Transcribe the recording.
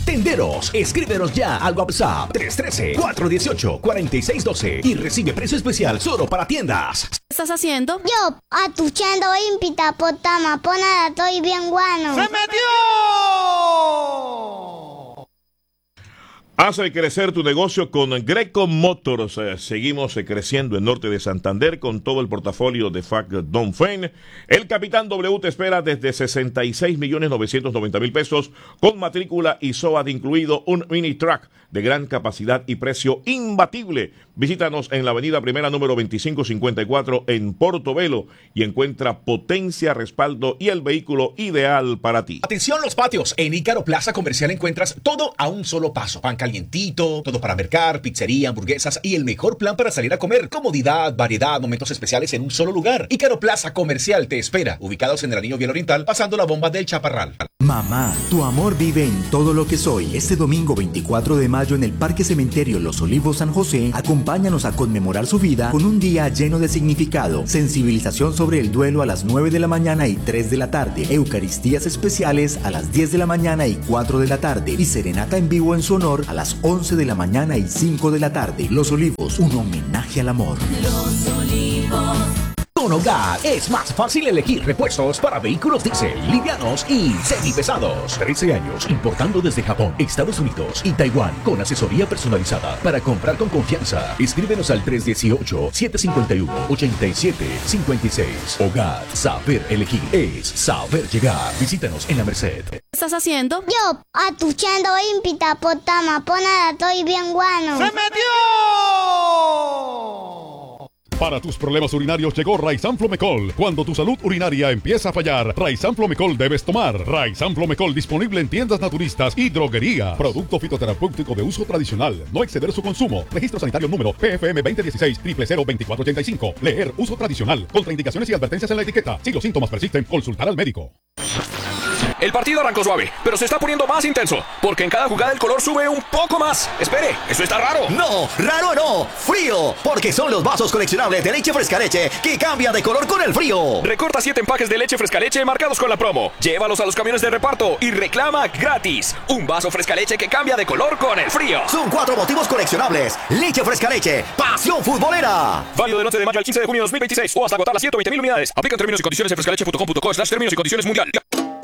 Tenderos, escríbenos ya al WhatsApp 313-418-4612 y recibe precio especial solo para tiendas. ¿Qué estás haciendo? Yo, atuchando impita potama, ponada, estoy bien guano. ¡Se metió! Hace crecer tu negocio con Greco Motors. Seguimos creciendo en norte de Santander con todo el portafolio de FAC Dongfeng. El Capitán W te espera desde 66.990.000 pesos con matrícula y SOAT incluido, un mini truck de gran capacidad y precio imbatible. Visítanos en la avenida Primera número 2554 en Portobelo y encuentra potencia, respaldo y el vehículo ideal para ti. Atención los patios, en Ícaro Plaza Comercial encuentras todo a un solo paso. Pan calientito, todo para mercar, pizzería, hamburguesas y el mejor plan para salir a comer. Comodidad, variedad, momentos especiales en un solo lugar. Ícaro Plaza Comercial te espera, ubicados en el Anillo Vial Oriental, pasando la bomba del Chaparral. Mamá, tu amor vive en todo lo que soy. Este domingo 24 de mayo en el Parque Cementerio Los Olivos San José, acompáñanos a conmemorar su vida con un día lleno de significado. Sensibilización sobre el duelo a las 9 de la mañana y 3 de la tarde. Eucaristías especiales a las 10 de la mañana y 4 de la tarde. Y serenata en vivo en su honor a las 11 de la mañana y 5 de la tarde. Los Olivos, un homenaje al amor. Los Olivos. Con Hogar es más fácil elegir repuestos para vehículos diésel, livianos y semipesados. 13 años importando desde Japón, Estados Unidos y Taiwán con asesoría personalizada para comprar con confianza. Escríbenos al 318-751-8756. Hogar, saber elegir es saber llegar. Visítanos en la Merced. ¿Qué estás haciendo? Yo, atuchando impita potama, ponada, estoy bien guano. ¡Se metió! Para tus problemas urinarios llegó Raizan Flomecol. Cuando tu salud urinaria empieza a fallar, Raizan Flomecol debes tomar. Raizan Flomecol disponible en tiendas naturistas y droguería. Producto fitoterapéutico de uso tradicional. No exceder su consumo. Registro sanitario número PFM 2016-002485. Leer uso tradicional. Contraindicaciones y advertencias en la etiqueta. Si los síntomas persisten, consultar al médico. El partido arrancó suave, pero se está poniendo más intenso, porque en cada jugada el color sube un poco más. Espere, eso está raro. No, raro no, frío, porque son los vasos coleccionables de leche fresca leche que cambian de color con el frío. Recorta 7 empaques de leche fresca leche marcados con la promo. Llévalos a los camiones de reparto y reclama gratis un vaso fresca leche que cambia de color con el frío. Son 4 motivos coleccionables. Leche fresca leche, pasión futbolera. Válido del 11 de mayo al 15 de junio de 2026 o hasta agotar las 120.000 unidades. Aplican términos y condiciones en frescaleche.com.co/términos y condiciones mundial.